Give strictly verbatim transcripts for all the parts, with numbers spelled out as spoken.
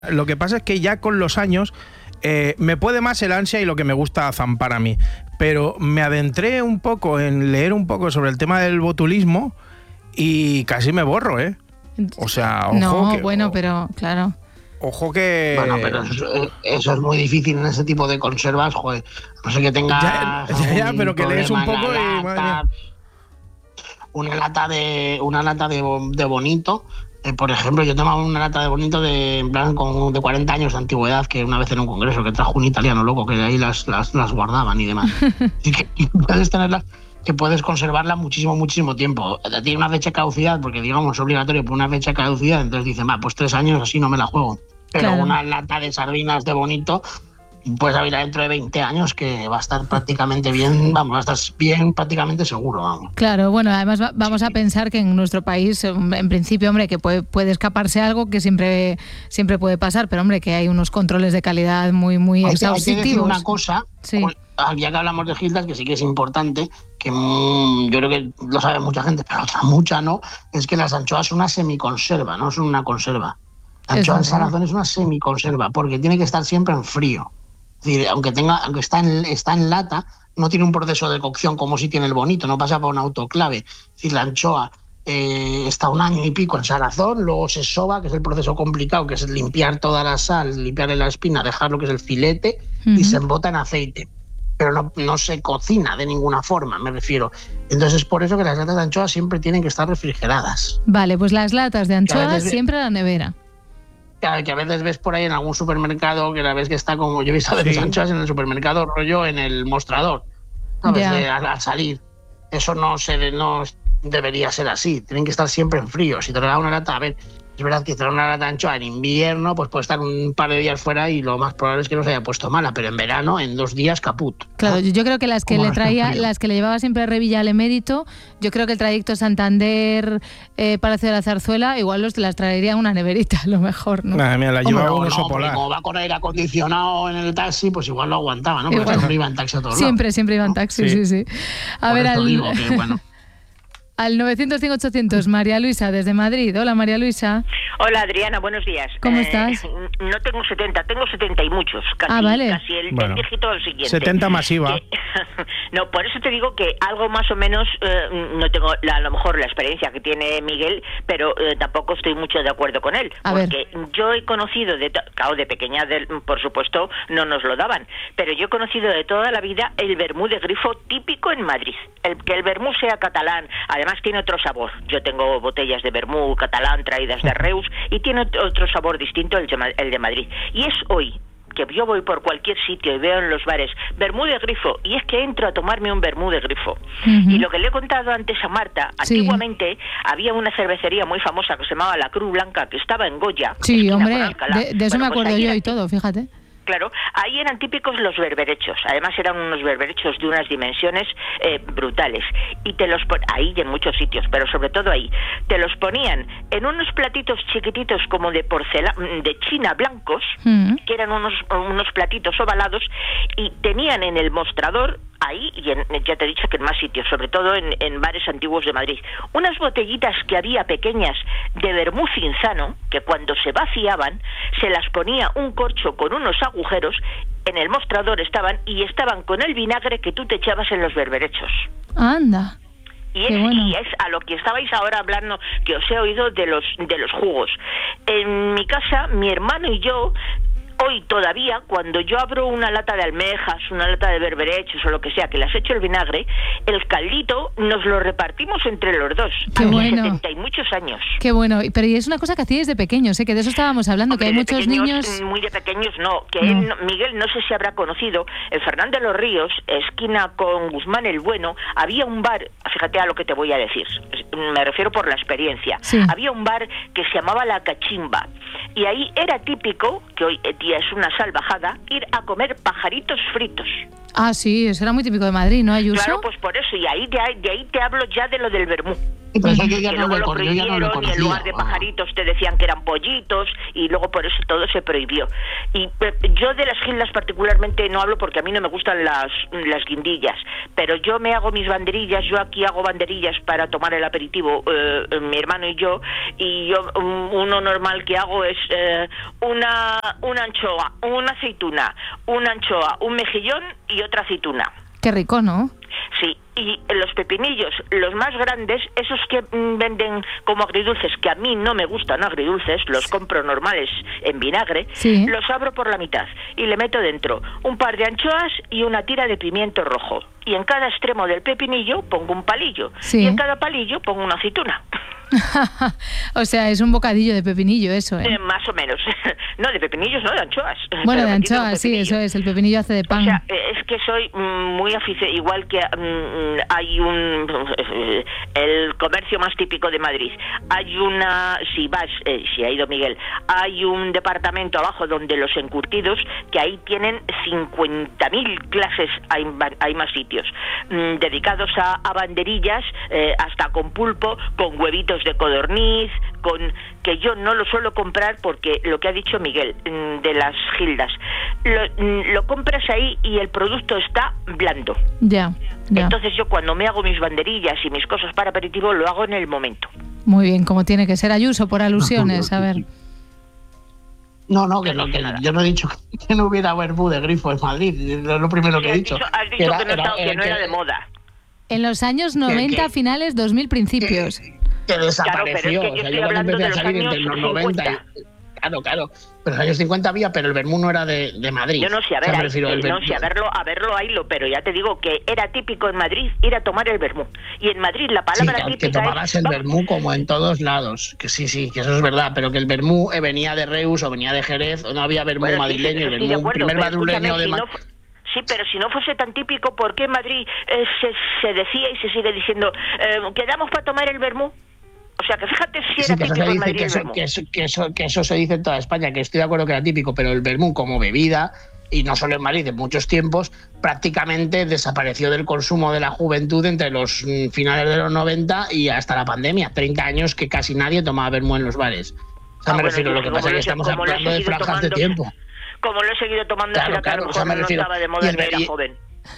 Lo que pasa es que ya con los años eh, me puede más el ansia y lo que me gusta zampar a mí. Pero me adentré un poco en leer un poco sobre el tema del botulismo y casi me borro, ¿eh? O sea, ojo No, que, bueno, o, pero claro. Ojo que... Bueno, pero eso, eso es muy difícil en ese tipo de conservas, joder. No sé que tengas ya, ya, ya, pero que lees un poco y... Lata, una lata de una lata de, de bonito. Eh, por ejemplo, yo tomaba una lata de bonito de, en plan, con, de cuarenta años de antigüedad, que una vez en un congreso que trajo un italiano loco, que de ahí las, las, las guardaban y demás. Así que puedes tenerlas, que puedes conservarla muchísimo, muchísimo tiempo. Tiene una fecha de caducidad, porque digamos es obligatorio por una fecha de caducidad, entonces dicen, va, pues tres años así no me la juego. Pero claro, una lata de sardinas de bonito, pues abrirá dentro de veinte años que va a estar prácticamente bien, vamos, va a estar bien prácticamente seguro, vamos. Claro, bueno, además va, vamos a pensar que en nuestro país, en principio, hombre, que puede, puede escaparse algo que siempre, siempre puede pasar, pero hombre, que hay unos controles de calidad muy, muy hay exhaustivos. Hay que decir una cosa, sí. Ya que hablamos de Gildas, que sí que es importante, que mmm, yo creo que lo sabe mucha gente, pero otra mucha no, es que las anchoas son una semiconserva, no son una conserva. La anchoa en salazón es una semiconserva, porque tiene que estar siempre en frío. Es decir, aunque tenga, aunque está en, está en lata, no tiene un proceso de cocción como si tiene el bonito, no pasa por un autoclave. Es decir, la anchoa eh, está un año y pico en salazón, luego se soba, que es el proceso complicado, que es limpiar toda la sal, limpiarle la espina, dejar lo que es el filete, uh-huh. y se embota en aceite. Pero no, no se cocina de ninguna forma, me refiero. Entonces es por eso que las latas de anchoa siempre tienen que estar refrigeradas. Vale, pues las latas de anchoa siempre a la nevera. Que a veces ves por ahí en algún supermercado que la ves que está como, yo he visto de las sí. anchoas en el supermercado, rollo en el mostrador, ¿sabes? De, al, al salir. Eso no se no debería ser así, tienen que estar siempre en frío. Si te da una lata, a ver, es verdad que te da una lata de anchoa en invierno, pues puede estar un par de días fuera y lo más probable es que no se haya puesto mala, pero en verano, en dos días, caput. Claro, ¿no? Yo creo que las que le traía, las que le llevaba siempre Revilla al Emérito, yo creo que el trayecto Santander, eh, Palacio de la Zarzuela, igual los las traería una neverita, a lo mejor, ¿no? Nada, mira, la llevaba no, un oso no, polar. Como va con aire acondicionado en el taxi, pues igual lo aguantaba, ¿no? Porque igual. Siempre iba en taxi a todos Siempre, lados, siempre iba en taxi, ¿no? sí, sí. sí. A Por ver, al... digo que, bueno. Al novecientos cinco ochocientos, María Luisa, desde Madrid. Hola, María Luisa. Hola, Adriana, buenos días. ¿Cómo eh, estás? No tengo setenta, tengo setenta y muchos, casi, ah, vale. casi el, bueno, el dígito del siguiente. setenta masiva. Que, no, por eso te digo que algo más o menos, eh, no tengo la, a lo mejor la experiencia que tiene Miguel, pero eh, tampoco estoy mucho de acuerdo con él. A porque ver. yo he conocido, de claro, de pequeña, de, por supuesto, no nos lo daban, pero yo he conocido de toda la vida el vermú de grifo típico en Madrid. El, que el vermú sea catalán, además tiene otro sabor. Yo tengo botellas de vermú catalán traídas de Reus y tiene otro sabor distinto el de, el de Madrid. Y es hoy que yo voy por cualquier sitio y veo en los bares vermú de grifo, y es que entro a tomarme un vermú de grifo. Uh-huh. Y lo que le he contado antes a Marta, sí. antiguamente había una cervecería muy famosa que se llamaba La Cruz Blanca, que estaba en Goya. Sí, hombre, de, de eso bueno, me acuerdo pues yo y todo, fíjate. Claro, ahí eran típicos los berberechos, además eran unos berberechos de unas dimensiones eh, brutales, y te los pon- ahí y en muchos sitios, pero sobre todo ahí, te los ponían en unos platitos chiquititos como de porcelana, de China blancos, mm. que eran unos, unos platitos ovalados, y tenían en el mostrador, ahí, y en, ya te he dicho que en más sitios, sobre todo en, en bares antiguos de Madrid, unas botellitas que había pequeñas de vermú cinzano, que cuando se vaciaban, se las ponía un corcho con unos agujeros, en el mostrador estaban, y estaban con el vinagre que tú te echabas en los berberechos. Anda. Y es, bueno. y es a lo que estabais ahora hablando, que os he oído de los, de los jugos. En mi casa, mi hermano y yo, hoy todavía, cuando yo abro una lata de almejas, una lata de berberechos o lo que sea, que las echo el vinagre, el caldito nos lo repartimos entre los dos. Qué a bueno. setenta y muchos años. Qué bueno. Pero y es una cosa que hacíais de pequeños, ¿eh? Que de eso estábamos hablando, Hombre, que hay muchos pequeños, niños... Muy de pequeños no. Que no. Él, Miguel, no sé si habrá conocido, en Fernán de los Ríos, esquina con Guzmán el Bueno, había un bar, fíjate a lo que te voy a decir, me refiero por la experiencia, sí. había un bar que se llamaba La Cachimba, y ahí era típico, que hoy día es una salvajada, ir a comer pajaritos fritos. Ah, sí, eso era muy típico de Madrid, ¿no, Ayuso? Claro, pues por eso, y ahí de ahí, de ahí te hablo ya de lo del vermú. Pero eso yo ya que no luego lo, lo con, yo ya no lo prohibieron y en lugar de pajaritos te decían que eran pollitos y luego por eso todo se prohibió. Y eh, yo de las gildas particularmente no hablo porque a mí no me gustan las, las guindillas, pero yo me hago mis banderillas, yo aquí hago banderillas para tomar el aperitivo, eh, mi hermano y yo, y yo um, uno normal que hago es eh, una, una anchoa, una aceituna, una anchoa, un mejillón y otra aceituna. Qué rico, ¿no? Sí, y los pepinillos, los más grandes, esos que mm, venden como agridulces, que a mí no me gustan agridulces, los compro normales en vinagre, sí. Los abro por la mitad y le meto dentro un par de anchoas y una tira de pimiento rojo. Y en cada extremo del pepinillo pongo un palillo, sí. Y en cada palillo pongo una aceituna. O sea, es un bocadillo de pepinillo eso, ¿eh? Eh, más o menos. No, de pepinillos, no, de anchoas. Bueno, Pero de anchoas, sí, eso es. El pepinillo hace de pan. O sea, es que soy muy aficionada, igual que mm, hay un... El comercio más típico de Madrid. Hay una... Si vas, eh, si ha ido Miguel, hay un departamento abajo donde los encurtidos, que ahí tienen cincuenta mil clases, hay, hay más sitios, mm, dedicados a, a banderillas, eh, hasta con pulpo, con huevitos de codorniz, con que yo no lo suelo comprar porque lo que ha dicho Miguel de las gildas, lo, lo compras ahí y el producto está blando. Ya, ya. Entonces yo cuando me hago mis banderillas y mis cosas para aperitivo lo hago en el momento. Muy bien, como tiene que ser. Ayuso, por alusiones, a ver. No, no, que, no, que yo no he dicho que no hubiera vermú de grifo en Madrid, es lo primero sí, que he dicho. dicho has dicho que, era, que no, era, estaba, que era, no que, era de moda. En los años noventa, que, finales, dos mil, principios. Que, que desapareció. Claro, pero es que yo o sea, estoy yo cuando hablando empecé de a los salir años entre los cincuenta. noventa... Claro, claro. Pero en los años cincuenta había, pero el vermú no era de, de Madrid. Yo no sé, a ver, o sea, ahí, refiero, eh, el no sé, a verlo, a verlo, haylo, pero ya te digo que era típico en Madrid ir a tomar el vermú. Y en Madrid la palabra sí, que, típica que tomabas es, el vermú como en todos lados. Que sí, sí, que eso es verdad, pero que el vermú eh, venía de Reus o venía de Jerez, o no había vermú bueno, madrileño, sí, el estoy vermú de acuerdo, primer pero madrileño de si Madrid. no, sí, pero si no fuese tan típico, ¿por qué en Madrid eh, se, se decía y se sigue diciendo eh, quedamos para tomar el vermú? O sea, que fíjate si sí, era que típico eso se en dice, Madrid que el eso, vermú. que, eso, que, eso, que eso se dice en toda España, que estoy de acuerdo que era típico, pero el vermú como bebida, y no solo en Madrid, en muchos tiempos, prácticamente desapareció del consumo de la juventud entre los mm, finales de los noventa y hasta la pandemia. treinta años que casi nadie tomaba vermú en los bares. O sea, Ah, me bueno, refiero, yo lo que como pasa es lo que he- estamos como lo he hablando de seguido franjas de tomando, tiempo. Como lo he seguido tomando, Claro, será que a claro, lo o sea, mejor me no refiero- estaba de y moda el ni ver- era y- joven.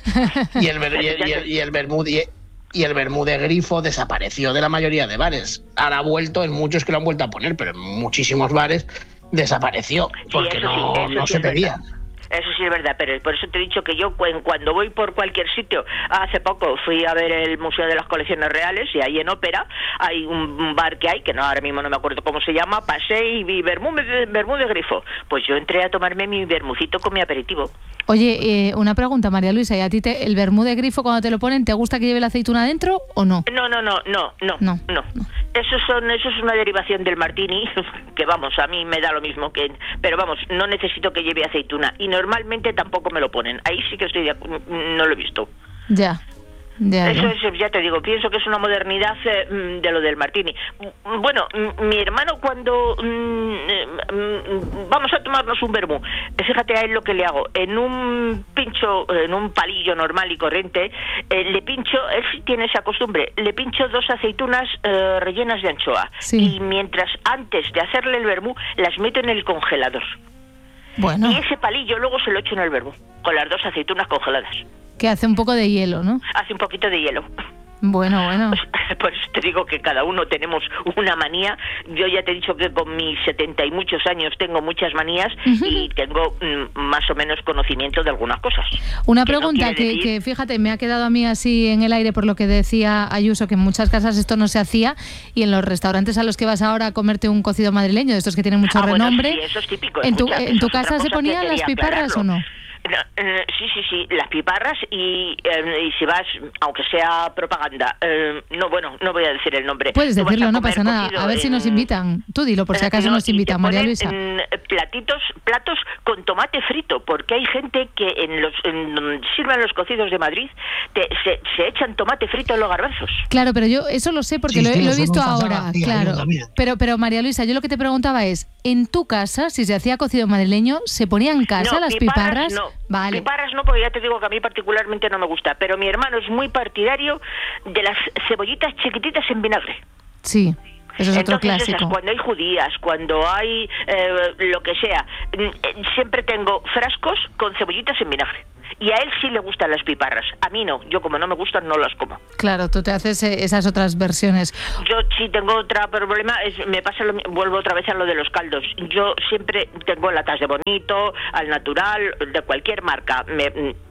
Y el, ver- y el, y el, y el vermú y, y el vermú de grifo desapareció de la mayoría de bares. Ahora ha vuelto, en muchos que lo han vuelto a poner, pero en muchísimos bares desapareció porque eso sí, no, eso no sí se es verdad. pedía. Eso sí es verdad, pero por eso te he dicho que yo cu- cuando voy por cualquier sitio, hace poco fui a ver el Museo de las Colecciones Reales y ahí en Ópera hay un, un bar que hay, que no ahora mismo no me acuerdo cómo se llama, pasé y vi vermú, vermú de grifo. Pues yo entré a tomarme mi vermucito con mi aperitivo. Oye, eh, una pregunta, María Luisa, ¿y a ti te, el vermú de grifo cuando te lo ponen, te gusta que lleve la aceituna dentro o no? No, no, no, no, no, No. no. Eso son, eso es una derivación del martini, que vamos, a mí me da lo mismo que, pero vamos, no necesito que lleve aceituna y normalmente tampoco me lo ponen. Ahí sí que estoy, de, no lo he visto. Ya. Ya, Eso ya. es, ya te digo, pienso que es una modernidad eh, de lo del martini. Bueno, mi hermano cuando mm, eh, vamos a tomarnos un vermú, fíjate a él lo que le hago, en un pincho, en un palillo normal y corriente, eh, le pincho, él sí tiene esa costumbre, le pincho dos aceitunas eh, rellenas de anchoa, Sí. y mientras antes de hacerle el vermú, las meto en el congelador. Bueno, Y ese palillo luego se lo echo en el vermú, con las dos aceitunas congeladas. que hace un poco de hielo, ¿no? Hace un poquito de hielo. Bueno, bueno. Pues, pues te digo que cada uno tenemos una manía. Yo ya te he dicho que con mis setenta y muchos años tengo muchas manías Ujú. y tengo mm, más o menos conocimiento de algunas cosas. Una Que no pregunta quiere que, decir- que, fíjate, me ha quedado a mí así en el aire por lo que decía Ayuso, que en muchas casas esto no se hacía y en los restaurantes a los que vas ahora a comerte un cocido madrileño, de estos que tienen mucho Ah, bueno, renombre, sí, eso es típico. ¿en tu, escucha, en tu eso es otra casa se cosa que ponían las quería piparras aclararlo. o no? No, eh, sí, sí, sí, las piparras y, eh, y si vas, aunque sea propaganda, eh, no, bueno, no voy a decir el nombre. Puedes Tú vas decirlo, a no comer pasa nada. cocido A ver si en- nos invitan. Tú dilo, por si Eh, acaso no, nos y te invitan, María ponen, Luisa. mm, platitos, platos con tomate frito, porque hay gente que en los en donde sirven los cocidos de Madrid te, se, se echan tomate frito en los garbanzos. Claro, pero yo eso lo sé porque Sí, lo, he- sí, lo he eso visto nunca se ahora, hacía, yo claro. también. Pero, pero María Luisa, yo lo que te preguntaba es, ¿en tu casa, si se hacía cocido madrileño, se ponía en casa No, las piparras piparras? no, Vale. Piparras no, porque ya te digo que a mí particularmente no me gusta, pero mi hermano es muy partidario de las cebollitas chiquititas en vinagre. Sí. Eso es otro Entonces, clásico. Esas, cuando hay judías, cuando hay eh, lo que sea, siempre tengo frascos con cebollitas en vinagre. Y a él sí le gustan las piparras. A mí no. Yo, como no me gustan, no las como. Claro, tú te haces esas otras versiones. Yo sí tengo otro problema. Es, me pasa lo, vuelvo otra vez a lo de los caldos. Yo siempre tengo latas de Bonito, al natural, de cualquier marca, me,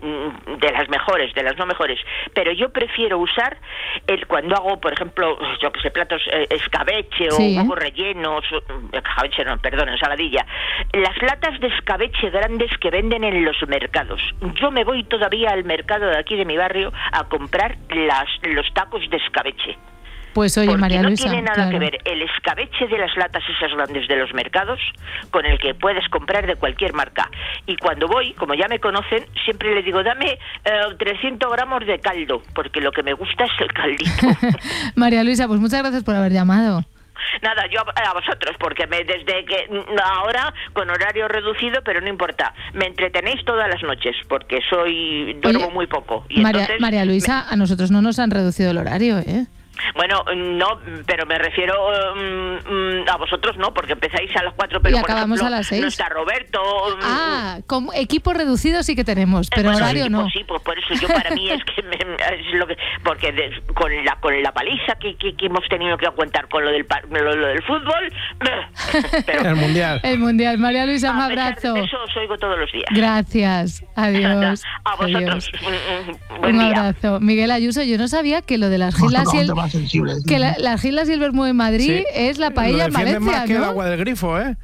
de las mejores, de las no mejores. Pero yo prefiero usar el cuando hago, por ejemplo, yo que sé, platos eh, escabeche sí. o huevos rellenos, escabeche no, perdón, ensaladilla. Las latas de escabeche grandes que venden en los mercados. Yo me voy todavía al mercado de aquí de mi barrio a comprar las, los tacos de escabeche. Pues oye, Porque María no Luisa, tiene nada claro. que ver el escabeche de las latas esas grandes de los mercados con el que puedes comprar de cualquier marca. Y cuando voy, como ya me conocen, siempre le digo, dame eh, trescientos gramos de caldo, porque lo que me gusta es el caldito. María Luisa, pues muchas gracias por haber llamado. Nada, yo a, a vosotros, porque me, desde que ahora con horario reducido, pero no importa, me entretenéis todas las noches, porque soy duermo Oye, muy poco. Y María, entonces, María Luisa, me, a nosotros no nos han reducido el horario, ¿eh? Bueno, no, pero me refiero um, a vosotros no, porque empezáis a las cuatro, pero y por acabamos ejemplo, a las seis. no está Roberto. Ah, como equipo reducido sí que tenemos, pero pues, horario sí, no. Pues sí, pues por eso yo para mí es que me, es lo que porque de, con la con la paliza que, que, que hemos tenido que aguantar con lo del lo, lo del fútbol, pero, el mundial. El mundial, María Luisa, un abrazo. De eso os oigo todos los días. Gracias, adiós. A vosotros. Adiós. Un, un, buen un día. abrazo. Miguel Ayuso, yo no sabía que lo de las gilas y el que la, las gilas y el vermú en Madrid sí. es la paella en Valencia, más ¿no? que el agua del grifo, ¿eh?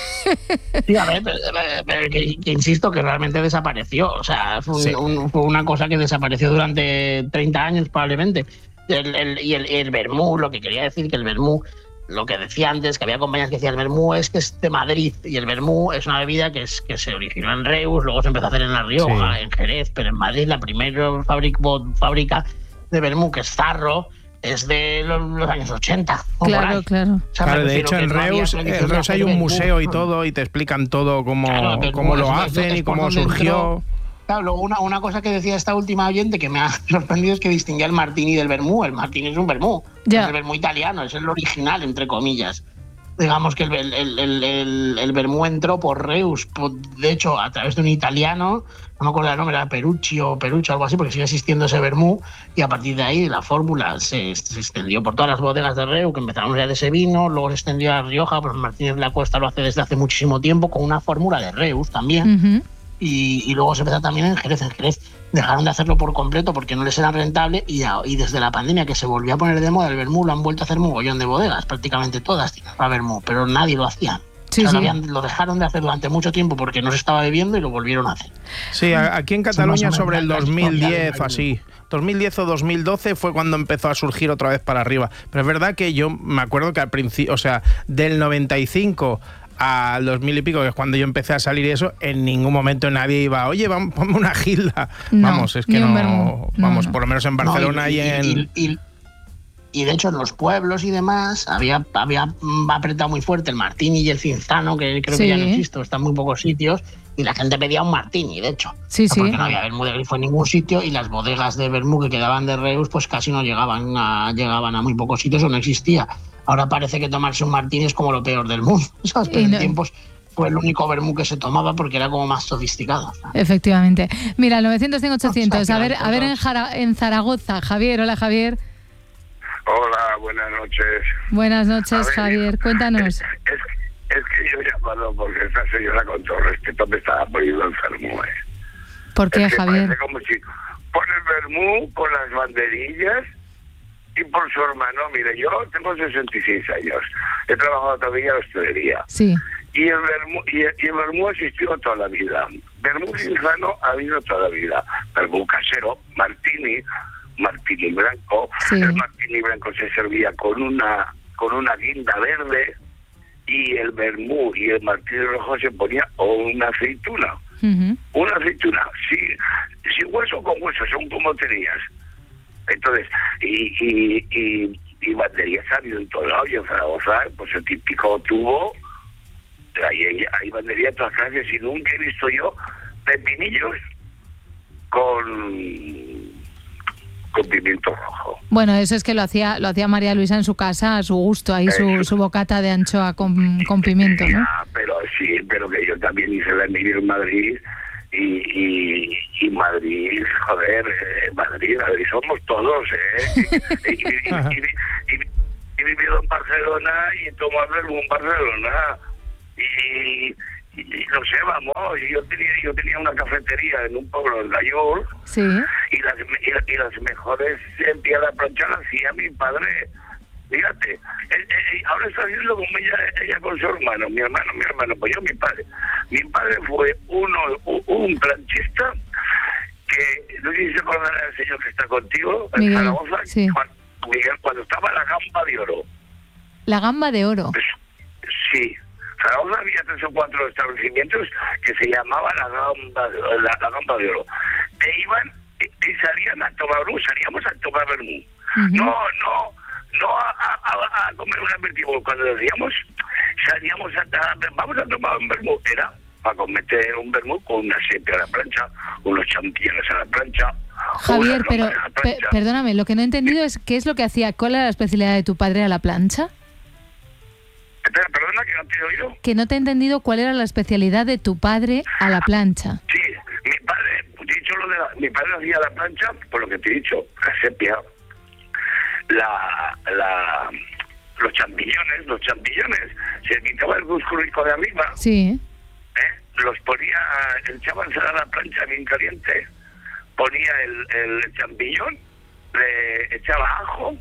Sí, a ver, pero, pero que, que insisto que realmente desapareció. O sea, fue, sí. un, fue una cosa que desapareció durante treinta años probablemente. El, el, y el, el vermú, lo que quería decir que el vermú, lo que decía antes, que había compañías que decían el vermú es que es de Madrid, y el vermú es una bebida que, es, que se originó en Reus, luego se empezó a hacer en La Rioja, sí. en Jerez, pero en Madrid la primera fábrica, fábrica de vermú, que es Zarro, es de los, los años ochenta. Claro, claro. O sea, claro, de hecho en Reus, en Reus hay un museo y todo, y te explican todo cómo, claro, cómo lo hacen es, y cómo surgió. Entró. Claro, luego una, una cosa que decía esta última oyente que me ha sorprendido es que distinguía el martini del vermú. El martini es un vermú, yeah. es el vermú italiano, es el original, entre comillas. Digamos que el, el, el, el, el vermú entró por Reus, por, de hecho, a través de un italiano, no me acuerdo el nombre, era Perucci o Perucci o algo así, porque sigue existiendo ese vermú, y a partir de ahí la fórmula se, se extendió por todas las bodegas de Reus, que empezaron ya de ese vino, luego se extendió a La Rioja, pues Martínez de la Cuesta lo hace desde hace muchísimo tiempo, con una fórmula de Reus también. Uh-huh. Y, y luego se empezó también en Jerez. En Jerez dejaron de hacerlo por completo porque no les era rentable y, a, y desde la pandemia que se volvió a poner de moda el vermú, lo han vuelto a hacer mogollón de bodegas, prácticamente todas tienen para vermú, pero nadie lo hacía. Sí, o sea, sí. Lo, habían, lo dejaron de hacer durante mucho tiempo porque no se estaba bebiendo y lo volvieron a hacer. Sí, aquí en Cataluña sobre el dos mil diez o así. dos mil diez o dos mil doce fue cuando empezó a surgir otra vez para arriba. Pero es verdad que yo me acuerdo que al principio, o sea, del noventa y cinco al dos mil y pico, que es cuando yo empecé a salir y eso, en ningún momento nadie iba, oye, vamos, ponme una gilda. No, vamos, es que no, no, vamos, no. por lo menos en Barcelona no, y, y en... Y, y, y de hecho en los pueblos y demás había, había apretado muy fuerte el martini y el cinzano, que creo sí. que ya no existe, está en muy pocos sitios, y la gente pedía un martini, de hecho. Sí, sí. Porque no había vermú de grifo en ningún sitio y las bodegas de vermú que quedaban de Reus pues casi no llegaban a, llegaban a muy pocos sitios o no existía. Ahora parece que tomarse un martini es como lo peor del mundo, ¿sabes? Pero no. en tiempos fue el único vermú que se tomaba porque era como más sofisticado, ¿sabes? Efectivamente. Mira, novecientos cien ochocientos. O sea, a ver, a ver en, Jara, en Zaragoza. Javier, hola Javier. Hola, buenas noches. Buenas noches, ver, Javier. Cuéntanos. Es, es, es que yo he llamado porque esta señora, con todo respeto, me estaba poniendo enfermo. ¿eh? ¿Por qué, es que Javier? Como si por el vermú, con las banderillas y por su hermano. Mire, yo tengo sesenta y seis años. He trabajado todavía en la hostelería. Sí. Y el vermú, y el, y el vermú ha existido toda la vida. Vermú cinzano ha habido toda la vida. Vermú casero, martini, martini blanco. Sí. El martini blanco se servía con una con una guinda verde y el vermú y el martini rojo se ponía o una aceituna. Uh-huh. Una aceituna, sí, sin hueso con hueso, son como tenías. Entonces, y, y, y, y banderías ha habido en todo lado, y en Zaragoza, pues el típico tubo, hay, hay banderías de todas clases, y nunca he visto yo pepinillos con, con pimiento rojo. Bueno, eso es que lo hacía lo hacía María Luisa en su casa a su gusto, ahí su, su bocata de anchoa con, con pimiento, ¿no? Ya, pero sí, pero que yo también hice la Emilia en Madrid y, y, y Madrid, joder, eh, Madrid, Madrid somos todos, ¿eh? y, y, y, y, y, he vivido en Barcelona y he tomado en Barcelona y, y, y no sé, vamos, yo tenía yo tenía una cafetería en un pueblo de Gallur, sí, y las y, y las mejores empía la plancha las hacía mi padre, fíjate, eh, eh, ahora está haciendo como ella, ella con su hermano, mi hermano, mi hermano, pues yo mi padre, mi padre fue uno un, un planchista que, no sé si se acordará el señor que está contigo, en Miguel, Zaragoza, sí. cuando, Miguel, cuando estaba la gamba de oro. La gamba de oro. Pues, sí, Zaragoza había tres o cuatro establecimientos que se llamaba la gamba, la, la gamba de oro. E iban y, y salían a tomar vermú, salíamos a tomar vermú. Uh-huh. No, no, no a, a, a comer un aperitivo. Cuando decíamos, salíamos a, a vamos a tomar un vermú, era para cometer un vermú con una sepia a la plancha, unos champiñones a la plancha. Javier, pero pe perdóname, lo que no he entendido es qué es lo que hacía, cuál era la especialidad de tu padre a la plancha. Espera, perdona, que no te he oído. Que no te he entendido cuál era la especialidad de tu padre a la plancha. Sí, mi padre, te he dicho lo de la, mi padre hacía la plancha, por lo que te he dicho, la sepia, la, la, los champiñones, los champiñones, se quitaba el musculico de arriba, sí, ¿eh? Los ponía, echaban a la plancha bien caliente, ponía el, el champiñón, le echaba ajo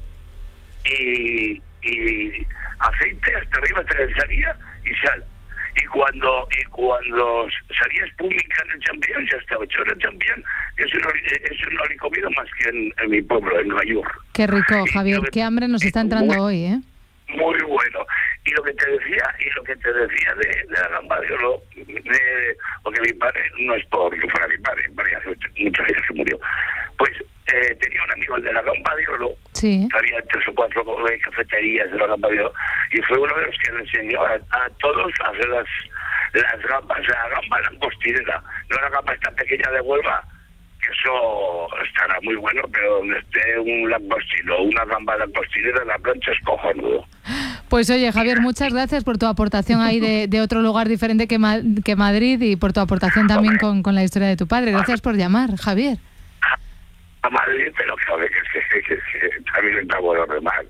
y, y aceite hasta arriba, hasta que salía, y sal. Y cuando y cuando salía espúmica en el champiñón, ya estaba hecho el champiñón. Eso no, eso no lo he comido más que en, en mi pueblo, en Gallur. Qué rico, Javier, y, qué hambre nos está entrando muy, hoy, ¿eh? Muy bueno. Y lo que te decía, y lo que te decía de, de la gamba de oro, de, porque mi padre, no es porque fuera mi padre, mi padre hace muchos años que murió, pues eh, tenía un amigo, el de la gamba de oro, sí, había tres o cuatro cafeterías de la gamba de oro, y fue uno de los que le enseñó a, a todos a hacer las, las gambas, la gamba langostinera, no la gamba esta pequeña de Huelva, que eso estará muy bueno, pero donde esté un langostino, una gamba langostinera en la plancha es cojonudo. Pues oye, Javier, muchas gracias por tu aportación ahí de, de otro lugar diferente que, Ma que Madrid y por tu aportación también con, con la historia de tu padre. Gracias por llamar, Javier. A Madrid, pero joder, que, que, que, que también está bueno de mal.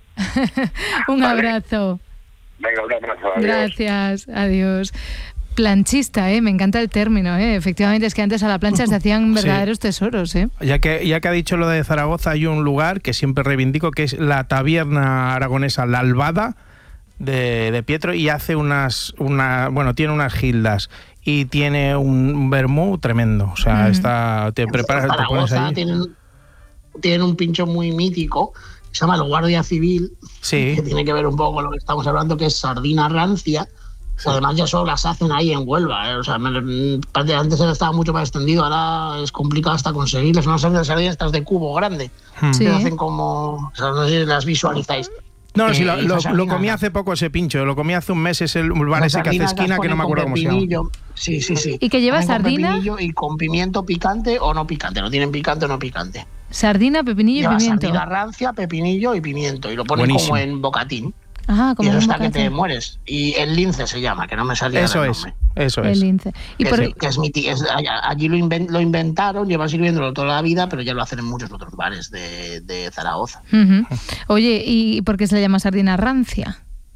Un vale. abrazo. Venga, un abrazo. Adiós. Gracias, adiós. Planchista, ¿eh? Me encanta el término, ¿eh? Efectivamente, es que antes a la plancha se hacían verdaderos sí. tesoros, ¿eh? Ya que, ya que ha dicho lo de Zaragoza, hay un lugar que siempre reivindico, que es la taberna aragonesa La Albada, de, de Pietro, y hace unas, una, bueno, tiene unas gildas y tiene un vermú tremendo. O sea, mm. está, te preparas, te pones ahí. Tienen, tienen un pincho muy mítico, se llama el Guardia Civil, sí. que tiene que ver un poco con lo que estamos hablando, que es sardina rancia. Sí. Además ya solo las hacen ahí en Huelva, ¿eh? O sea, me, antes estaba mucho más extendido, ahora es complicado hasta conseguirles. No son de sardinas estas de cubo grande, sí. que hacen como, o sea, no sé si las visualizáis. No, eh, sí, lo, lo, lo comí hace poco ese pincho, lo comí hace un mes, es el bar ese que hace esquina, que no me acuerdo cómo se llama. Sí, sí, sí. ¿Y que lleva sardina? Con y con pimiento picante o no picante, no tienen picante o no picante. Sardina, pepinillo lleva y pimiento. Sardina rancia, pepinillo y pimiento, y lo ponen buenísimo. Como en bocatín. Ah, como y eso un está bocata. que te mueres. Y el lince se llama, que no me salía eso el es, nombre. Eso el es. lince. Y que, por... es, que es mi es, allí lo, invent, lo inventaron, llevan sirviéndolo toda la vida, pero ya lo hacen en muchos otros bares de, de Zaragoza. Uh-huh. Oye, ¿y por qué se le llama sardina rancia?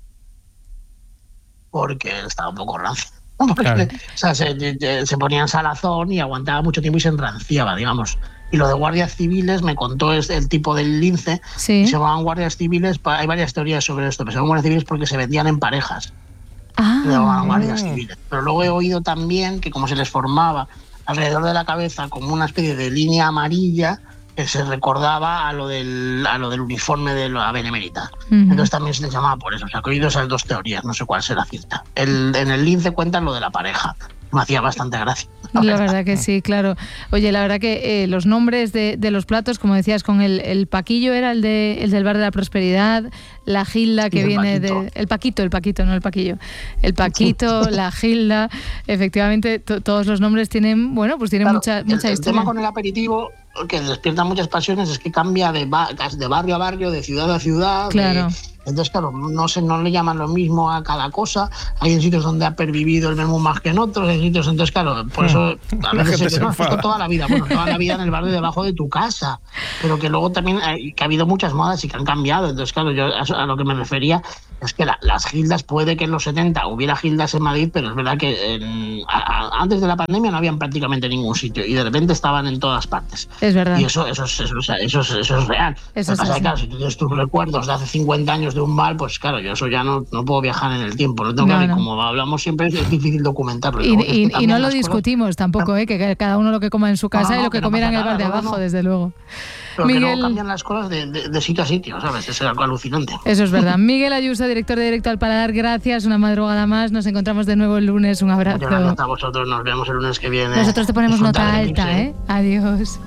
Porque estaba un poco rancia. Porque, claro. O sea, se, se ponía en salazón y aguantaba mucho tiempo y se enranciaba, digamos. Y lo de guardias civiles, me contó es el tipo del lince, sí. se llamaban guardias civiles, hay varias teorías sobre esto, pero se llamaban guardias civiles porque se vendían en parejas. Ah. Se llamaban guardias civiles. Pero luego he oído también que como se les formaba alrededor de la cabeza como una especie de línea amarilla, que se recordaba a lo del, a lo del uniforme de la Benemérita. Uh-huh. Entonces también se les llamaba por eso. O sea, que he oído esas dos teorías, no sé cuál será cierta. El, en el lince cuentan lo de la pareja. Me hacía bastante gracia. La, la verdad. verdad que sí, claro. Oye, la verdad que eh, los nombres de, de los platos, como decías, con el, el paquillo era el, de, el del Bar de la Prosperidad, la Gilda que y viene de... El Paquito, el Paquito, no el Paquillo. El Paquito, la Gilda, efectivamente, to, todos los nombres tienen, bueno, pues tienen claro, mucha, mucha el, historia. El tema con el aperitivo, que despierta muchas pasiones, es que cambia de, ba- de barrio a barrio, de ciudad a ciudad. Claro. De, entonces, claro, no se no le llaman lo mismo a cada cosa. Hay en sitios donde ha pervivido el menú más que en otros, en sitios, entonces, claro, por eso a veces se dice, no, esto toda la vida, bueno, toda la vida en el barrio debajo de tu casa, pero que luego también hay, que ha habido muchas modas y que han cambiado. Entonces, claro, yo a, a lo que me refería es que la, las gildas, puede que en los setenta hubiera gildas en Madrid, pero es verdad que en, a, a, antes de la pandemia no habían prácticamente ningún sitio y de repente estaban en todas partes. Es verdad. Y eso, eso, es, eso, eso, es, eso es real. Eso Lo que pasa es que, claro, así. si tú tienes tus recuerdos de hace cincuenta años de un bar, pues claro, yo eso ya no, no puedo viajar en el tiempo. No tengo No, que, no. Como hablamos siempre, es difícil documentarlo. Y, luego, y, es que y no lo las discutimos cosas, tampoco, ¿eh? que cada uno lo que coma en su casa No, no, y lo que, que no comiera en pasa el bar de nada, abajo, no, no. desde luego. Pero Miguel... que luego cambian las cosas de, de, de sitio a sitio, ¿sabes? Es algo alucinante. Eso es verdad. Miguel Ayuso, director de Directo al Paladar, gracias. Una madrugada más. Nos encontramos de nuevo el lunes. Un abrazo. Muchas gracias a vosotros. Nos vemos el lunes que viene. Nosotros te ponemos Disfrutar nota del alta, Eclipse. ¿eh? Adiós.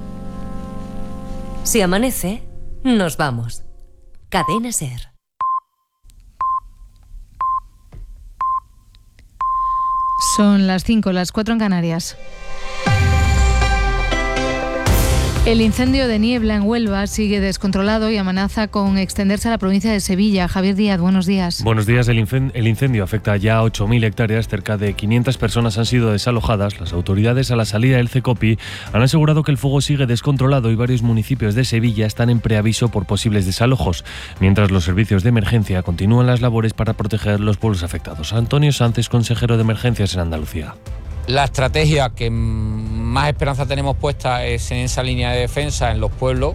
Si amanece, nos vamos. Cadena SER. Son las cinco, las cuatro en Canarias. El incendio de Niebla en Huelva sigue descontrolado y amenaza con extenderse a la provincia de Sevilla. Javier Díaz, buenos días. Buenos días. El incendio, el incendio afecta ya a ocho mil hectáreas. Cerca de quinientas personas han sido desalojadas. Las autoridades, a la salida del CECOPI, han asegurado que el fuego sigue descontrolado y varios municipios de Sevilla están en preaviso por posibles desalojos, mientras los servicios de emergencia continúan las labores para proteger los pueblos afectados. Antonio Sánchez, consejero de Emergencias en Andalucía. La estrategia que más esperanza tenemos puesta es en esa línea de defensa en los pueblos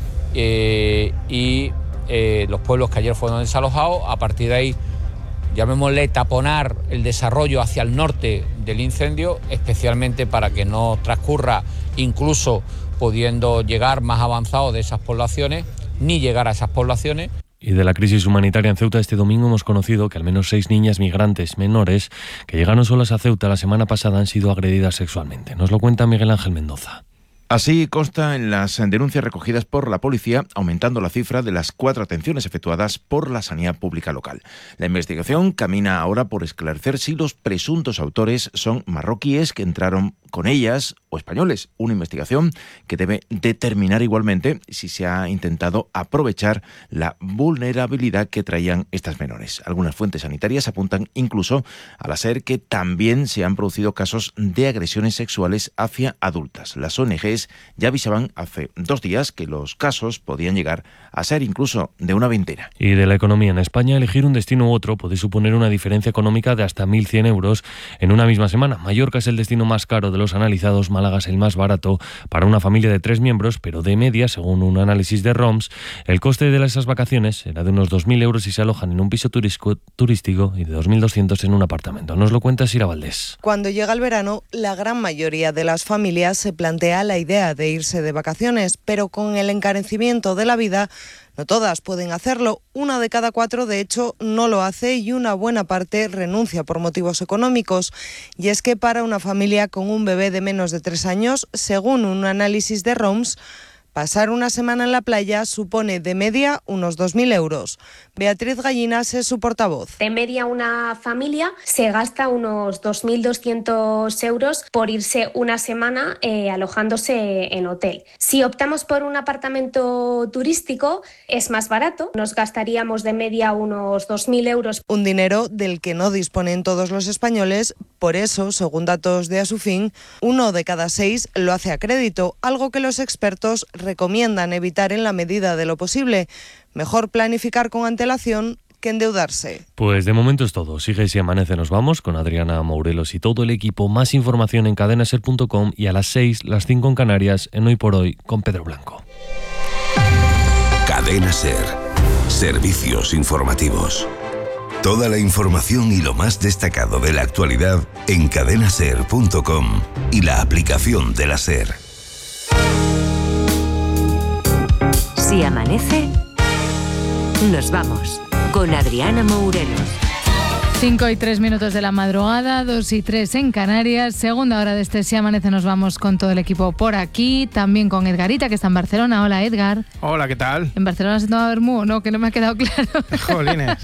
eh, y eh, los pueblos que ayer fueron desalojados. A partir de ahí, llamémosle taponar el desarrollo hacia el norte del incendio, especialmente para que no transcurra, incluso pudiendo llegar más avanzado de esas poblaciones, ni llegar a esas poblaciones. Y de la crisis humanitaria en Ceuta, este domingo hemos conocido que al menos seis niñas migrantes menores que llegaron solas a Ceuta la semana pasada han sido agredidas sexualmente. Nos lo cuenta Miguel Ángel Mendoza. Así consta en las denuncias recogidas por la policía, aumentando la cifra de las cuatro atenciones efectuadas por la sanidad pública local. La investigación camina ahora por esclarecer si los presuntos autores son marroquíes que entraron con ellas o españoles. Una investigación que debe determinar igualmente si se ha intentado aprovechar la vulnerabilidad que traían estas menores. Algunas fuentes sanitarias apuntan incluso a la SER que también se han producido casos de agresiones sexuales hacia adultas. Las O N Ges ya avisaban hace dos días que los casos podían llegar a ser incluso de una veintena. Y de la economía en España, elegir un destino u otro puede suponer una diferencia económica de hasta mil cien euros en una misma semana. Mallorca es el destino más caro de los analizados, Málaga es el más barato para una familia de tres miembros, pero de media, según un análisis de ROMS, el coste de esas vacaciones será de unos dos mil euros si se alojan en un piso turístico y de dos mil doscientos en un apartamento. Nos lo cuenta Sira Valdés. Cuando llega el verano, la gran mayoría de las familias se plantea la idea de irse de vacaciones, pero con el encarecimiento de la vida, no todas pueden hacerlo. Una de cada cuatro, de hecho, no lo hace y una buena parte renuncia por motivos económicos. Y es que para una familia con un bebé de menos de tres años, según un análisis de ROMS, pasar una semana en la playa supone de media unos dos mil euros. Beatriz Gallinas es su portavoz. De media una familia se gasta unos dos mil doscientos euros por irse una semana eh, alojándose en hotel. Si optamos por un apartamento turístico es más barato, nos gastaríamos de media unos dos mil euros. Un dinero del que no disponen todos los españoles, por eso, según datos de Asufin, uno de cada seis lo hace a crédito, algo que los expertos recomiendan evitar en la medida de lo posible. Mejor planificar con antelación que endeudarse. Pues de momento es todo. Sigue Si Amanece, nos vamos con Adriana Mourelos y todo el equipo. Más información en cadena ser punto com y a las seis, las cinco en Canarias, en Hoy por Hoy con Pedro Blanco. Cadena SER. Servicios informativos. Toda la información y lo más destacado de la actualidad en cadena ser punto com y la aplicación de la SER. Si amanece, nos vamos con Adriana Mourelos. cinco y tres minutos de la madrugada, dos y tres en Canarias. Segunda hora de este Si Amanece, nos vamos con todo el equipo por aquí. También con Edgarita, que está en Barcelona. Hola, Edgar. Hola, ¿qué tal? ¿En Barcelona se toma vermú? No, que no me ha quedado claro. Jolines.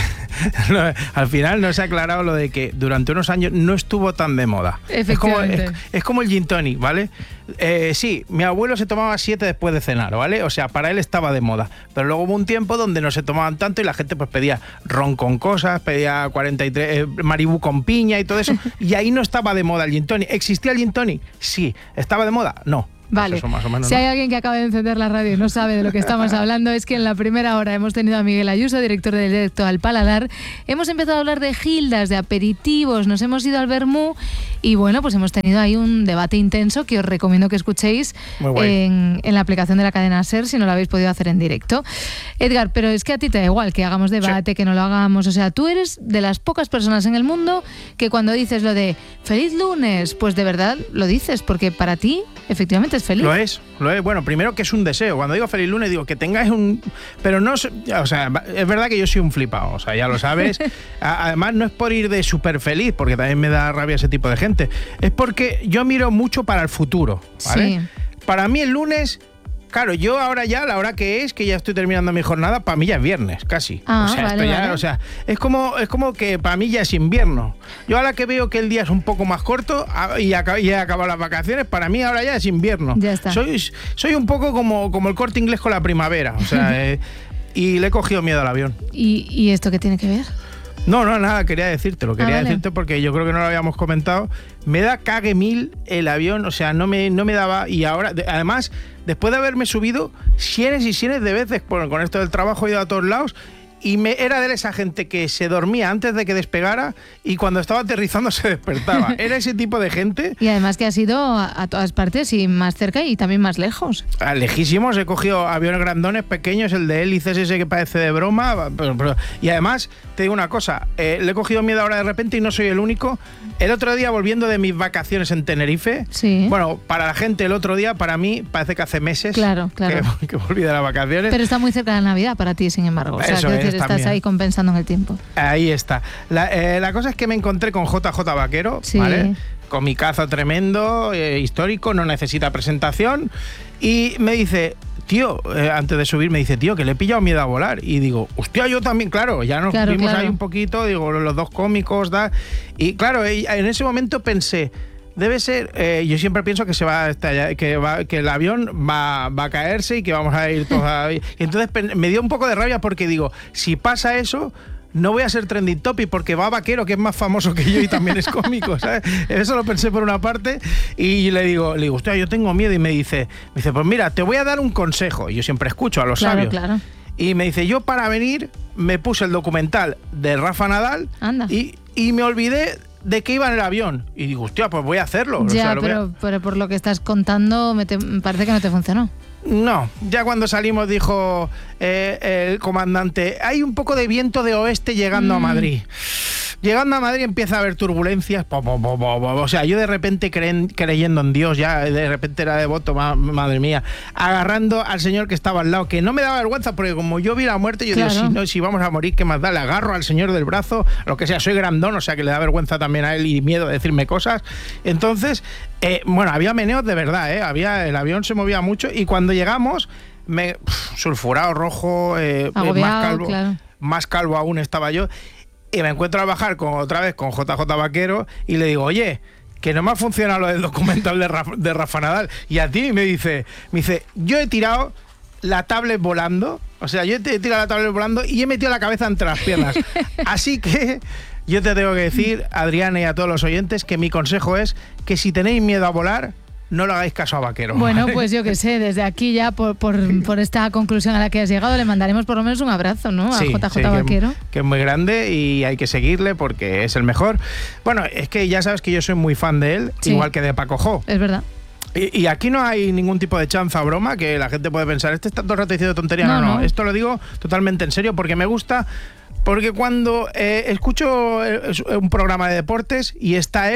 No, al final no se ha aclarado lo de que durante unos años no estuvo tan de moda. Es como, es, es como el gin tonic, ¿vale? Eh, sí, mi abuelo se tomaba siete después de cenar, ¿vale? O sea, para él estaba de moda. Pero luego hubo un tiempo donde no se tomaban tanto y la gente pues pedía ron con cosas, pedía cuarenta y tres, eh, Maribú con piña y todo eso. Y ahí no estaba de moda el gin tonic. ¿Existía el gin tonic? Sí. ¿Estaba de moda? No. Vale, eso más o menos, si ¿no? hay alguien que acaba de encender la radio y no sabe de lo que estamos hablando, es que en la primera hora hemos tenido a Miguel Ayuso, director del Directo al Paladar. Hemos empezado a hablar de gildas, de aperitivos, nos hemos ido al vermú y bueno, pues hemos tenido ahí un debate intenso que os recomiendo que escuchéis en, en la aplicación de la cadena SER si no lo habéis podido hacer en directo. Edgar, pero es que a ti te da igual que hagamos debate, sí, que no lo hagamos, o sea, tú eres de las pocas personas en el mundo que cuando dices lo de feliz lunes, pues de verdad lo dices, porque para ti efectivamente es feliz. Lo es, lo es. Bueno, primero que es un deseo. Cuando digo feliz lunes digo que tengáis un... Pero no... O sea, es verdad que yo soy un flipado, o sea, ya lo sabes. Además, no es por ir de súper feliz, porque también me da rabia ese tipo de gente. Es porque yo miro mucho para el futuro, ¿vale? Sí. Para mí el lunes... Claro, yo ahora ya, la hora que es, que ya estoy terminando mi jornada, para mí ya es viernes, casi. Ah, o sea, vale, esto ya, vale. o sea, es como, es como que para mí ya es invierno. Yo ahora que veo que el día es un poco más corto y, acab y he acabado las vacaciones, para mí ahora ya es invierno. Ya está. Soy, soy un poco como, como el Corte Inglés con la primavera, o sea, eh, y le he cogido miedo al avión. ¿Y, y esto qué tiene que ver? No, no, nada, quería decírtelo, quería ah, vale. decirte porque yo creo que no lo habíamos comentado. Me da cague mil el avión, o sea, no me, no me daba, y ahora, de, además, después de haberme subido cienes y cienes de veces, bueno, con esto del trabajo he ido a todos lados, y me era de esa gente que se dormía antes de que despegara y cuando estaba aterrizando se despertaba. Era ese tipo de gente. Y además que has ido a, a todas partes y más cerca y también más lejos. A lejísimos, he cogido aviones grandones, pequeños, el de hélices ese que parece de broma. Pero, pero, y además, te digo una cosa, eh, le he cogido miedo ahora de repente y no soy el único. El otro día, volviendo de mis vacaciones en Tenerife, sí. Bueno, para la gente el otro día, para mí, parece que hace meses claro, claro. Que, que volví de las vacaciones. Pero está muy cerca de la Navidad para ti, sin embargo. O sea, Eso que es, decir, estás también. ahí compensando en el tiempo. Ahí está. La, eh, la cosa es que me encontré con J J Vaquero, sí. ¿vale? Con mi cazo tremendo, eh, histórico, no necesita presentación. Y me dice, tío, eh, antes de subir, me dice, tío, que le he pillado miedo a volar. Y digo, hostia, yo también, claro, ya nos claro, vimos claro. ahí un poquito, digo, los dos cómicos, da. Y claro, en ese momento pensé, debe ser, eh, yo siempre pienso que se va a estallar, que, va, que el avión va, va a caerse y que vamos a ir todos a... Y entonces me dio un poco de rabia porque digo, si pasa eso, no voy a ser trending topic porque va Vaquero, que es más famoso que yo y también es cómico, ¿sabes? Eso lo pensé por una parte y le digo, le digo, hostia, yo tengo miedo y me dice, me dice, pues mira, te voy a dar un consejo. Y yo siempre escucho a los claro, sabios. Claro. Y me dice, yo para venir me puse el documental de Rafa Nadal y, y me olvidé de que iba en el avión. Y digo, hostia, pues voy a hacerlo. Ya, o sea, lo pero, a... pero por lo que estás contando me, te, me parece que no te funcionó. No, ya cuando salimos dijo eh, el comandante, hay un poco de viento de oeste llegando mm. a Madrid. Llegando a Madrid empieza a haber turbulencias, po, po, po, po, po. O sea, yo de repente creen, creyendo en Dios, ya de repente era devoto, ma, madre mía, agarrando al señor que estaba al lado, que no me daba vergüenza, porque como yo vi la muerte, yo claro. digo, si, no, si vamos a morir, ¿qué más da? Le agarro al señor del brazo, lo que sea, soy grandón, o sea, que le da vergüenza también a él y miedo de decirme cosas. Entonces, eh, bueno, había meneos de verdad, ¿eh? Había, el avión se movía mucho y cuando llegamos, me pff, sulfurado, rojo, eh, Agobiado, más calvo, claro. más calvo aún estaba yo. Y me encuentro a bajar con, otra vez con J J Vaquero y le digo, oye, que no me ha funcionado lo del documental de Rafa, de Rafa Nadal. Y a ti me dice, me dice, yo he tirado la tablet volando, o sea, yo he tirado la tablet volando y he metido la cabeza entre las piernas. Así que yo te tengo que decir, Adriana y a todos los oyentes, que mi consejo es que si tenéis miedo a volar, no le hagáis caso a Vaquero. Bueno, pues yo qué sé, desde aquí ya por, por, por esta conclusión a la que has llegado le mandaremos por lo menos un abrazo, ¿no? A sí, J J sí, Vaquero. Que, que es muy grande y hay que seguirle porque es el mejor. Bueno, es que ya sabes que yo soy muy fan de él, sí. igual que de Paco Jo. Es verdad. Y, y aquí no hay ningún tipo de chanza o broma que la gente puede pensar, este está todo el rato diciendo tontería. No, no, no, no, esto lo digo totalmente en serio porque me gusta. Porque cuando eh, escucho un programa de deportes y está él,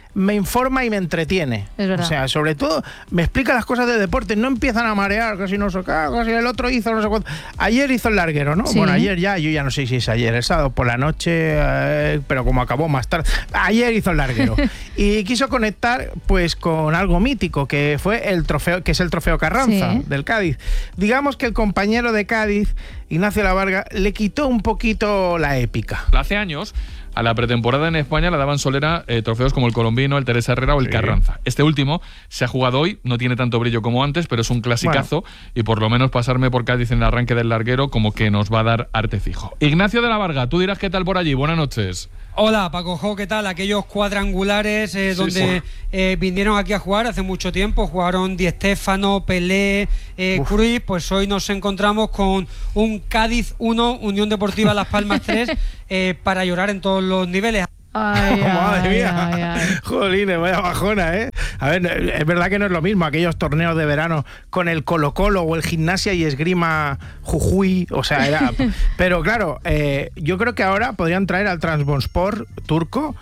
me informa y me entretiene. Es verdad. O sea, sobre todo me explica las cosas de deporte, no empiezan a marear, que si no sé qué, que si el otro hizo no sé cuánto. Ayer hizo el larguero, ¿no? Sí. Bueno, ayer ya, yo ya no sé si es ayer, el sábado por la noche, eh, pero como acabó más tarde. Ayer hizo el larguero. Y quiso conectar pues con algo mítico, que fue el trofeo, que es el trofeo Carranza, sí, del Cádiz. Digamos que el compañero de Cádiz, Ignacio La Varga, le quitó un poquito la épica. Hace años, a la pretemporada en España le daban solera eh, trofeos como el Colombino, el Teresa Herrera o el sí. Carranza. Este último se ha jugado hoy, no tiene tanto brillo como antes, pero es un clasicazo, bueno, y por lo menos pasarme por Cádiz en el arranque del larguero como que nos va a dar arte fijo. Ignacio de La Varga, tú dirás qué tal por allí. Buenas noches. Hola, Paco Jo, ¿qué tal? Aquellos cuadrangulares eh, sí, donde sí. Eh, vinieron aquí a jugar hace mucho tiempo, jugaron Di Stéfano, Pelé, eh, Cruyff, pues hoy nos encontramos con un Cádiz uno, Unión Deportiva Las Palmas tres, eh, para llorar en todos los niveles. Ay, madre ay, mía, ay, ay. Jolines, vaya bajona, ¿eh? A ver, es verdad que no es lo mismo aquellos torneos de verano con el Colo-Colo o el Gimnasia y Esgrima Jujuy, o sea, era... Pero claro, eh, yo creo que ahora podrían traer al Trabzonspor turco,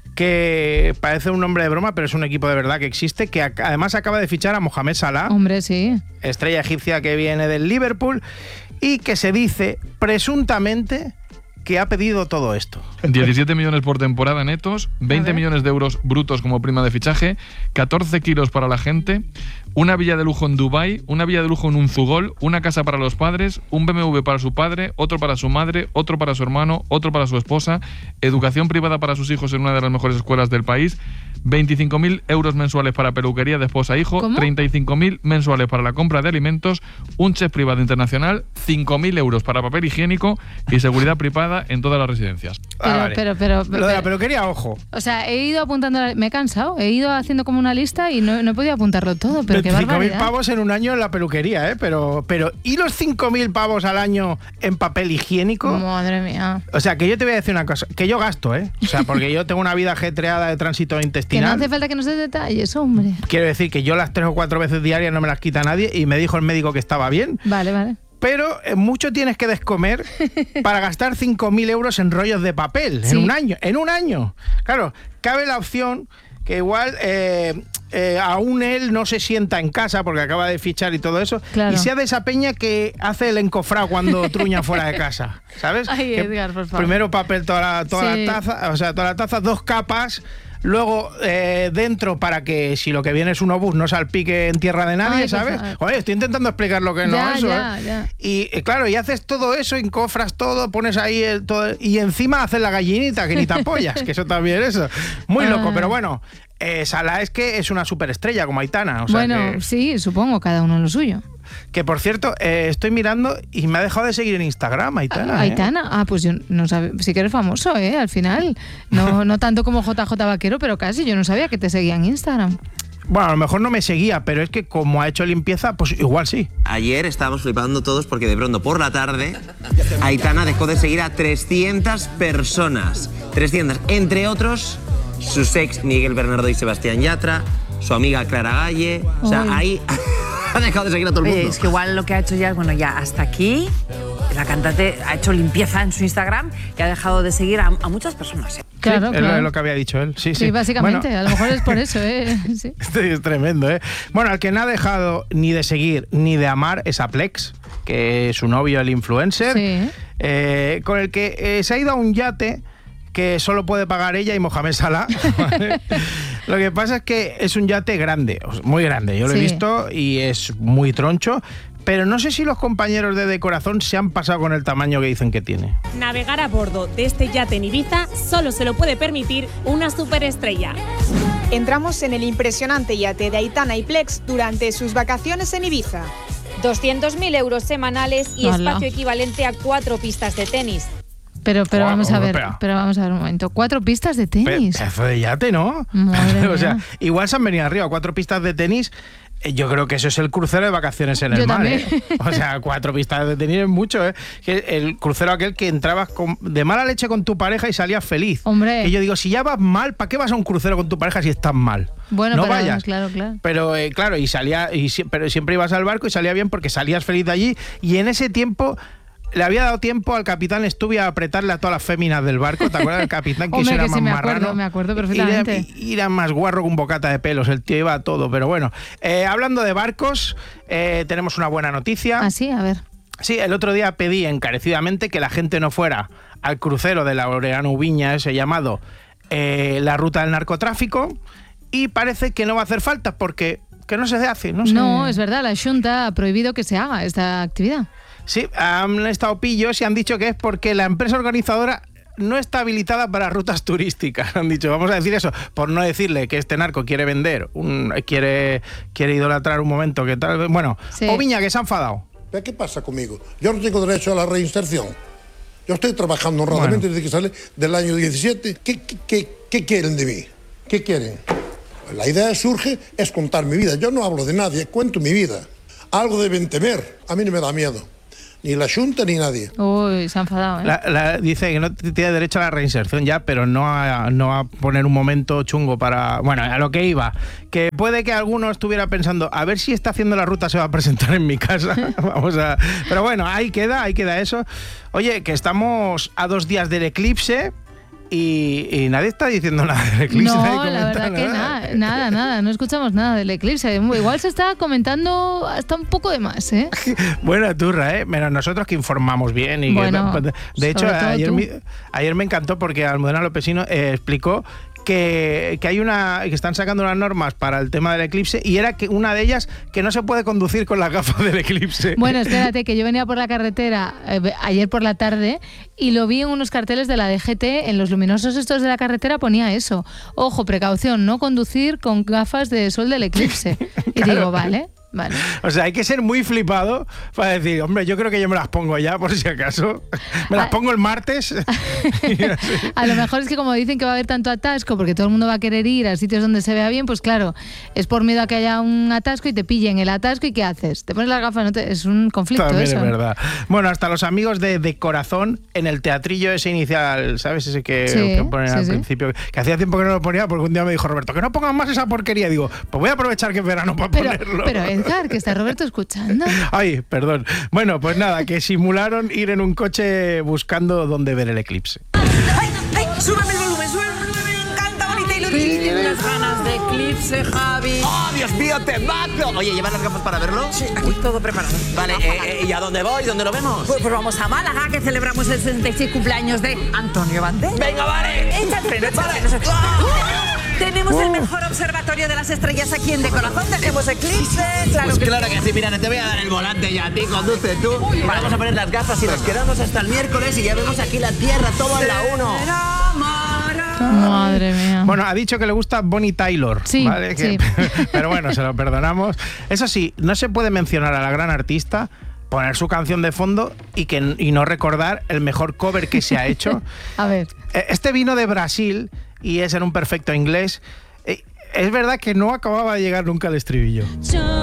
que parece un nombre de broma, pero es un equipo de verdad que existe, que ac- además acaba de fichar a Mohamed Salah. Hombre, sí. Estrella egipcia que viene del Liverpool y que se dice, presuntamente, que ha pedido todo esto. diecisiete millones por temporada netos, veinte millones de euros brutos como prima de fichaje, catorce kilos para la gente, una villa de lujo en Dubái, una villa de lujo en Unzugol, una casa para los padres, un B M W para su padre, otro para su madre, otro para su hermano, otro para su esposa, educación privada para sus hijos en una de las mejores escuelas del país, veinticinco mil euros mensuales para peluquería de esposa e hijo, treinta y cinco mil mensuales para la compra de alimentos, un chef privado internacional, cinco mil euros para papel higiénico y seguridad privada en todas las residencias. Pero, Ah, vale. pero, pero, Lo de la peluquería, ojo. O sea, he ido apuntando, me he cansado, he ido haciendo como una lista y no, no he podido apuntarlo todo, pero qué veinticinco mil barbaridad. pavos en un año en la peluquería, ¿eh? Pero, pero ¿y los cinco mil pavos al año en papel higiénico? Madre mía. O sea, que yo te voy a decir una cosa, que yo gasto, ¿eh? O sea, porque yo tengo una vida ajetreada de tránsito Que no intestinal. hace falta que nos des detalles, hombre. Quiero decir que yo las tres o cuatro veces diarias no me las quita nadie y me dijo el médico que estaba bien. Vale, vale. Pero eh, mucho tienes que descomer para gastar cinco mil euros en rollos de papel Sí. en un año. En un año. Claro, cabe la opción que igual eh, eh, aún él no se sienta en casa porque acaba de fichar y todo eso, Claro. y sea de esa peña que hace el encofrado cuando truña fuera de casa, ¿sabes? Ay, Que Edgar, por favor. primero papel toda la, toda Sí. la taza, o sea, toda la taza, dos capas. Luego eh, dentro para que si lo que viene es un obús no salpique en tierra de nadie, Ay, por ¿sabes? favor. Joder, estoy intentando explicar lo que no Ya, es eso, ya, ¿eh? ya. Y eh, claro, y haces todo eso, encofras todo, pones ahí el todo, y encima haces la gallinita que ni te apoyas, que eso también es eso. Muy loco, Ah. pero bueno, eh, Salah es que es una superestrella como Aitana. O sea Bueno, que, sí, supongo, cada uno lo suyo. que por cierto, eh, estoy mirando y me ha dejado de seguir en Instagram, Aitana. ¿eh? Aitana, ah, pues yo no sabía, sí que eres famoso, ¿eh? Al final, no, no tanto como J J Vaquero, pero casi, yo no sabía que te seguía en Instagram. Bueno, a lo mejor no me seguía, pero es que como ha hecho limpieza, pues igual sí. Ayer estábamos flipando todos porque de pronto por la tarde Aitana dejó de seguir a trescientas personas. trescientas, entre otros sus ex Miguel Bernardo y Sebastián Yatra, su amiga Clara Galle. O sea, Uy. ahí ha dejado de seguir a todo el Oye, mundo. es que igual lo que ha hecho ya es, bueno, ya hasta aquí. La cantante ha hecho limpieza en su Instagram y ha dejado de seguir a, a muchas personas. ¿eh? Claro, Sí, es claro. lo- es lo que había dicho él. Sí, sí. Sí, básicamente, Bueno, a lo mejor es por eso, ¿eh? Sí. esto es tremendo, ¿eh? Bueno, al que no ha dejado ni de seguir ni de amar es a Plex, que es su novio, el influencer, Sí. eh, con el que eh, se ha ido a un yate que solo puede pagar ella y Mohamed Salah. ¿Vale? Lo que pasa es que es un yate grande, o sea, muy grande. Yo lo Sí. he visto y es muy troncho. Pero no sé si los compañeros de De Corazón se han pasado con el tamaño que dicen que tiene. Navegar a bordo de este yate en Ibiza solo se lo puede permitir una superestrella. Entramos en el impresionante yate de Aitana y Plex durante sus vacaciones en Ibiza. doscientos mil euros semanales y Hala. espacio equivalente a cuatro pistas de tenis. Pero, pero Buah, vamos a ver, europea. pero vamos a ver un momento. Cuatro pistas de Pe- tenis. Pedazo de yate, ¿no? Madre O sea, mía. igual se han venido arriba, cuatro pistas de tenis. Eh, Yo creo que eso es el crucero de vacaciones en el Yo mar, también. ¿eh? O sea, cuatro pistas de tenis es mucho, ¿eh? Que El crucero aquel que entrabas con- de mala leche con tu pareja y salías feliz. Hombre. Que yo digo, si ya vas mal, ¿para qué vas a un crucero con tu pareja si estás mal? Bueno, no pero, vayas. claro, claro. Pero eh, claro, y salía, y, sie- pero siempre ibas al barco y salía bien porque salías feliz de allí. Y en ese tiempo le había dado tiempo al capitán Stubby a apretarle a todas las féminas del barco. ¿Te acuerdas del capitán que Hombre, era que más sí, me marrano? acuerdo, me acuerdo perfectamente. Y era más guarro que un bocata de pelos, el tío iba a todo, pero bueno. Eh, hablando de barcos, eh, tenemos una buena noticia. Ah, sí, a ver. Sí, el otro día pedí encarecidamente que la gente no fuera al crucero de Laureano Ubiña, ese llamado eh, La Ruta del Narcotráfico, y parece que no va a hacer falta porque que no se hace. No, sé. No, es verdad, la Xunta ha prohibido que se haga esta actividad. Sí, han estado pillos y han dicho que es porque la empresa organizadora no está habilitada para rutas turísticas. Han dicho, vamos a decir eso, por no decirle que este narco quiere vender, un, quiere, quiere idolatrar un momento, que tal. Bueno, sí. Oviña, que se ha enfadado. ¿Qué pasa conmigo? Yo no tengo derecho a la reinserción. Yo estoy trabajando honradamente bueno. desde que sale del año diecisiete. ¿Qué, qué, qué, qué quieren de mí? ¿Qué quieren? La idea surge es contar mi vida. Yo no hablo de nadie, cuento mi vida. Algo deben temer. A mí no me da miedo. Ni la Xunta ni nadie. Uy, se ha enfadado, ¿eh? La, la, dice que no tiene derecho a la reinserción ya, pero no a, no a poner un momento chungo para... Bueno, a lo que iba. Que puede que alguno estuviera pensando, a ver si está haciendo la ruta, se va a presentar en mi casa. Vamos a... Pero bueno, ahí queda, ahí queda eso. Oye, que estamos a dos días del eclipse... Y, y nadie está diciendo nada del eclipse. No, la verdad que nada, nada, nada, no escuchamos nada del eclipse. Igual se está comentando hasta un poco de más, ¿eh? Buena turra, ¿eh? Menos nosotros que informamos bien. Y bueno, que, de hecho, ayer, mi, ayer me encantó porque Almudena Lopesino eh, explicó que, que hay una que están sacando unas normas para el tema del eclipse y era que una de ellas que no se puede conducir con las gafas del eclipse. Bueno, espérate, que yo venía por la carretera eh, ayer por la tarde y lo vi en unos carteles de la D G T, en los luminosos estos de la carretera ponía eso. Ojo, precaución, no conducir con gafas de sol del eclipse. Y claro. Digo, vale. Vale. O sea, hay que ser muy flipado para decir, hombre, yo creo que yo me las pongo ya, por si acaso. Me las pongo el martes. A lo mejor es que como dicen que va a haber tanto atasco, porque todo el mundo va a querer ir a sitios donde se vea bien, pues claro, es por miedo a que haya un atasco y te pillen el atasco y ¿qué haces? Te pones las gafas, no te... es un conflicto. También eso. Es verdad. Bueno, hasta los amigos de, de Corazón, en el teatrillo ese inicial, ¿sabes? Ese que, sí, que ponen sí, al sí. principio, que hacía tiempo que no lo ponía porque un día me dijo Roberto, que no pongan más esa porquería. Digo, pues voy a aprovechar que es verano para pero, ponerlo. Pero Edgar, que está Roberto escuchando. Ay, perdón. Bueno, pues nada, que simularon ir en un coche buscando dónde ver el eclipse. ¡Ay, ay! ¡Súbeme el volumen, súbeme el volumen! ¡Me encanta, bonita y lo que tiene unas ganas de eclipse, Javi! ¡Oh, Dios mío, te mato! Oye, ¿llevas las gafas para verlo? Sí, aquí todo preparado. Vale, eh, ¿y a dónde voy? ¿Dónde lo vemos? Pues, pues vamos a Málaga, que celebramos el sesenta y seis cumpleaños de Antonio Banderas. ¡Venga, vale! ¡Échate, échate! Vale. ¡Oh! Tenemos uh. el mejor observatorio de las estrellas aquí en De Corazón. Dejemos eclipse. Claro pues que claro que sí. Mira, te voy a dar el volante ya a ti. Conduce tú. Uy, vale. Vamos a poner las gafas y nos quedamos hasta el miércoles y ya vemos aquí la Tierra, todo en la uno. Madre mía. Bueno, ha dicho que le gusta Bonnie Tyler. Sí, ¿vale? sí. Que, pero bueno, se lo perdonamos. Eso sí, no se puede mencionar a la gran artista, poner su canción de fondo y, que, y no recordar el mejor cover que se ha hecho. A ver. Este vino de Brasil y es en un perfecto inglés. Es verdad que no acababa de llegar nunca al estribillo.